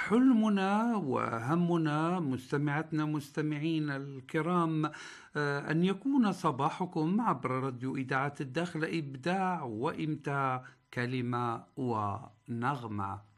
حلمنا وهمنا مستمعتنا مستمعين الكرام، أن يكون صباحكم عبر راديو إذاعة الداخل إبداع وإمتاع، كلمة ونغمة.